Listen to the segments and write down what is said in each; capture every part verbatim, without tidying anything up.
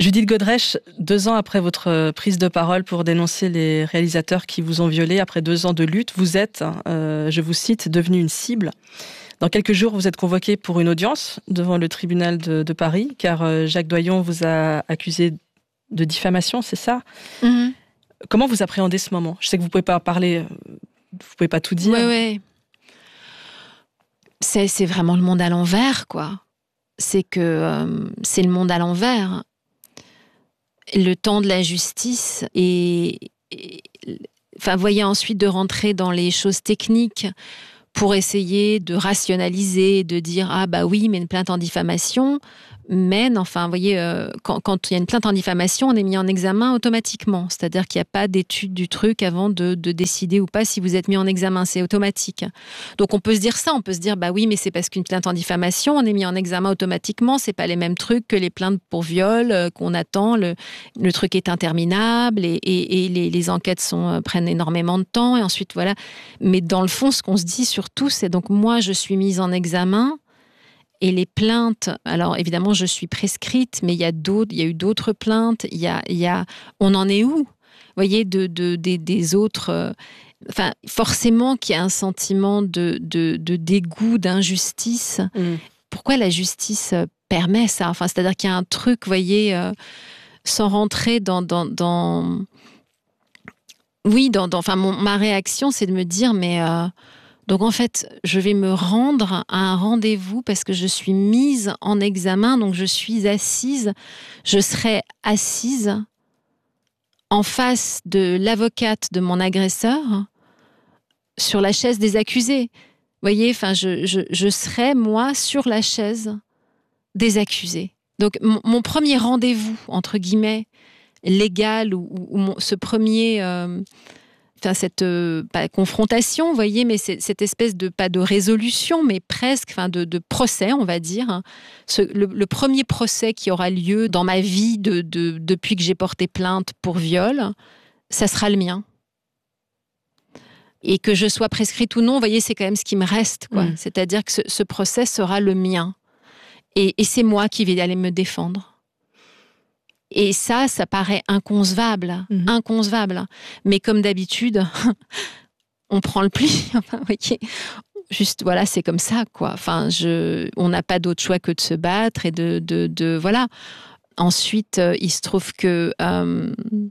Judith Godrèche, deux ans après votre prise de parole pour dénoncer les réalisateurs qui vous ont violée, après deux ans de lutte, vous êtes, euh, je vous cite, devenue une cible. Dans quelques jours, vous êtes convoquée pour une audience devant le tribunal de, de Paris, car euh, Jacques Doyon vous a accusé de diffamation, c'est ça ? Mm-hmm. Comment vous appréhendez ce moment ? Je sais que vous ne pouvez pas parler, vous pouvez pas tout dire. Oui, oui. C'est, c'est vraiment le monde à l'envers, quoi. C'est que euh, c'est le monde à l'envers. Le temps de la justice et, et enfin, voyez, ensuite de rentrer dans les choses techniques pour essayer de rationaliser, de dire ah bah oui, mais une plainte en diffamation mène, enfin, vous voyez, euh, quand, quand il y a une plainte en diffamation, on est mis en examen automatiquement. C'est-à-dire qu'il n'y a pas d'étude du truc avant de, de décider ou pas si vous êtes mis en examen. C'est automatique. Donc on peut se dire ça, on peut se dire bah oui, mais c'est parce qu'une plainte en diffamation, on est mis en examen automatiquement. C'est pas les mêmes trucs que les plaintes pour viol euh, qu'on attend. Le, le truc est interminable et, et, et les, les enquêtes sont, euh, prennent énormément de temps. Et ensuite voilà. Mais dans le fond, ce qu'on se dit surtout, c'est donc moi, je suis mise en examen. Et les plaintes, alors évidemment, je suis prescrite, mais il y a d'autres, il y a eu d'autres plaintes. Il y a, il y a, on en est où ? Vous voyez, de, de, des, des autres. Euh, enfin, forcément qu'il y a un sentiment de, de, de dégoût, d'injustice. Mmh. Pourquoi la justice permet ça ? Enfin, c'est-à-dire qu'il y a un truc, vous voyez, euh, sans rentrer dans, dans, dans... oui, dans, dans, enfin, mon, ma réaction, c'est de me dire, mais. Euh, Donc en fait, je vais me rendre à un rendez-vous parce que je suis mise en examen, donc je suis assise, je serai assise en face de l'avocate de mon agresseur sur la chaise des accusés. Vous voyez, enfin, je, je, je serai, moi, sur la chaise des accusés. Donc mon, mon premier rendez-vous, entre guillemets, légal, ou, ou mon, ce premier... Euh, Enfin, cette euh, pas confrontation, vous voyez, mais c'est, cette espèce de, pas de résolution, mais presque, enfin, de, de procès, on va dire. Hein. Ce, le, le premier procès qui aura lieu dans ma vie de, de, depuis que j'ai porté plainte pour viol, ça sera le mien. Et que je sois prescrite ou non, vous voyez, c'est quand même ce qui me reste, quoi. Mmh. C'est-à-dire que ce, ce procès sera le mien. Et, et c'est moi qui vais aller me défendre. Et ça, ça paraît inconcevable, mmh. inconcevable. Mais comme d'habitude, on prend le pli. Enfin, vous voyez, juste, voilà, c'est comme ça, quoi. Enfin, je, on n'a pas d'autre choix que de se battre et de, de, de voilà. Ensuite, euh, il se trouve que euh,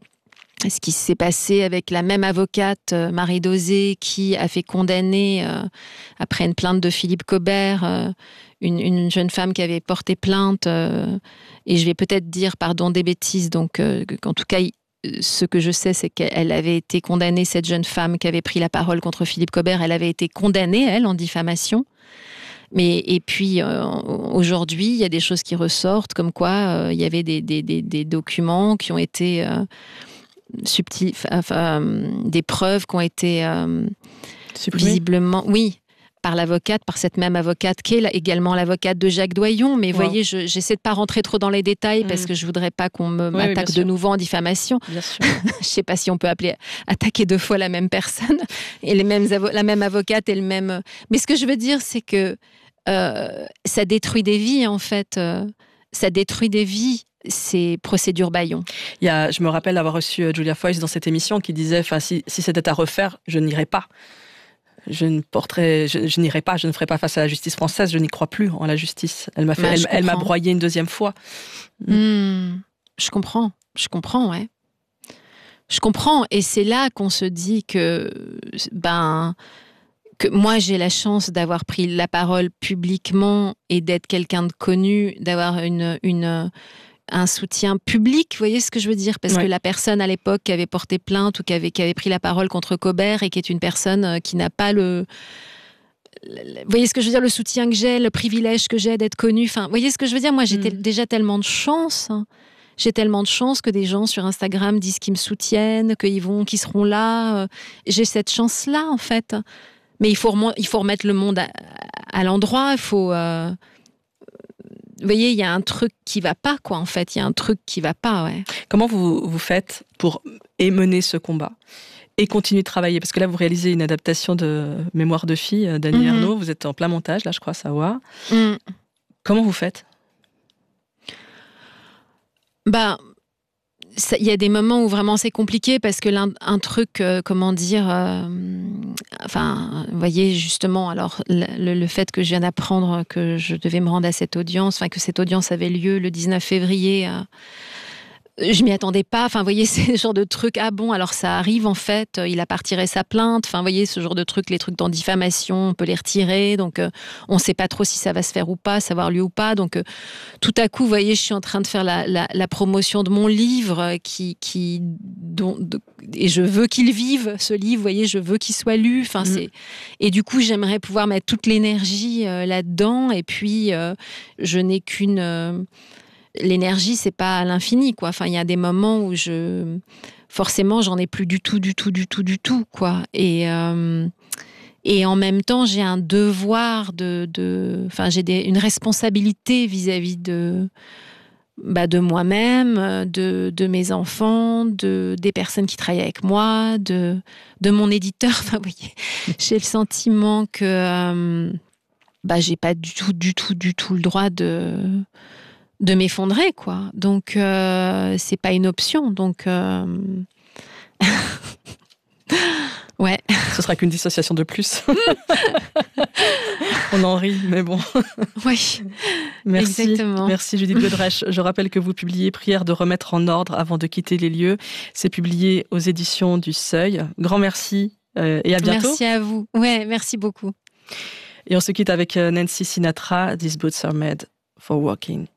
ce qui s'est passé avec la même avocate, euh, Marie Dosé, qui a fait condamner, euh, après une plainte de Philippe Cobert, euh, une, une jeune femme qui avait porté plainte, euh, et je vais peut-être dire, pardon, des bêtises, donc euh, qu'en tout cas, ce que je sais, c'est qu'elle avait été condamnée, cette jeune femme qui avait pris la parole contre Philippe Cobert, elle avait été condamnée, elle, en diffamation. Mais, et puis, euh, aujourd'hui, il y a des choses qui ressortent, comme quoi euh, il y avait des, des, des, des documents qui ont été... Euh, subtil, enfin, euh, des preuves qui ont été euh, visiblement, oui, par l'avocate, par cette même avocate qui est également l'avocate de Jacques Doyon. Mais wow. Vous voyez, je, j'essaie de pas rentrer trop dans les détails mmh. parce que je voudrais pas qu'on me, oui, m'attaque oui, de nouveau en diffamation. Bien sûr. Je sais pas si on peut appeler attaquer deux fois la même personne et les mêmes avo- la même avocate et le même. Mais ce que je veux dire, c'est que euh, ça détruit des vies en fait. Euh, ça détruit des vies. Ces procédures Bayon. Il y a, je me rappelle avoir reçu Julia Foyce dans cette émission qui disait, enfin, si, si c'était à refaire, je n'irais pas. Je ne porterai, je, je n'irai pas, je ne ferai pas face à la justice française. Je n'y crois plus en la justice. Elle m'a fait, bah, elle, elle m'a broyé une deuxième fois. Mmh, je comprends, je comprends, ouais. Je comprends, et c'est là qu'on se dit que, ben. que moi, j'ai la chance d'avoir pris la parole publiquement et d'être quelqu'un de connu, d'avoir une, une, un soutien public, vous voyez ce que je veux dire ? Parce ouais. que la personne à l'époque qui avait porté plainte ou qui avait, qui avait pris la parole contre Cobert et qui est une personne qui n'a pas le... Vous voyez ce que je veux dire ? Le soutien que j'ai, le privilège que j'ai d'être connue. Enfin, vous voyez ce que je veux dire ? Moi, j'ai mmh. déjà tellement de chance. Hein. J'ai tellement de chance que des gens sur Instagram disent qu'ils me soutiennent, qu'ils vont, qu'ils seront là. J'ai cette chance-là, en fait. Mais il faut, rem- il faut remettre le monde à, à l'endroit. Il faut... Euh... Vous voyez, il y a un truc qui va pas, quoi, en fait. Il y a un truc qui va pas, ouais. Comment vous, vous faites pour mener ce combat et continuer de travailler ? Parce que là, vous réalisez une adaptation de Mémoire de fille d'Annie mm-hmm. Ernaux. Vous êtes en plein montage, là, je crois, à savoir. Mm. Comment vous faites ? Bah, il y a des moments où vraiment c'est compliqué parce que l'un, un truc, euh, comment dire, euh, enfin, vous voyez justement, alors le, le fait que je viens d'apprendre que je devais me rendre à cette audience, enfin que cette audience avait lieu le dix-neuf février. Euh, Je m'y attendais pas. Enfin, vous voyez, c'est ce genre de truc. Ah bon, alors ça arrive en fait. Il a pas retiré sa plainte. Enfin, vous voyez, ce genre de truc, les trucs dans diffamation, on peut les retirer. Donc, euh, on sait pas trop si ça va se faire ou pas, savoir lieu ou pas. Donc, euh, tout à coup, vous voyez, je suis en train de faire la, la, la promotion de mon livre qui, qui, dont, de, et je veux qu'il vive ce livre. Vous voyez, je veux qu'il soit lu. Enfin, mmh. c'est et du coup, j'aimerais pouvoir mettre toute l'énergie euh, là-dedans. Et puis, euh, je n'ai qu'une euh, l'énergie, c'est pas à l'infini, quoi. Enfin, il y a des moments où je, forcément, j'en ai plus du tout, du tout, du tout, du tout, quoi. Et euh, et en même temps, j'ai un devoir de, de, enfin, j'ai des, une responsabilité vis-à-vis de, bah, de moi-même, de, de mes enfants, de des personnes qui travaillent avec moi, de, de mon éditeur. Enfin, vous voyez, j'ai le sentiment que, euh, bah, j'ai pas du tout, du tout, du tout le droit de de m'effondrer, quoi. Donc, euh, c'est pas une option. Donc, euh... ouais. Ce sera qu'une dissociation de plus. On en rit, mais bon. Oui, merci. Exactement. Merci Judith Godrèche. Je rappelle que vous publiez Prière de remettre en ordre avant de quitter les lieux. C'est publié aux éditions du Seuil. Grand merci euh, et à bientôt. Merci à vous. Ouais, merci beaucoup. Et on se quitte avec Nancy Sinatra, These Boots Are Made for Walking.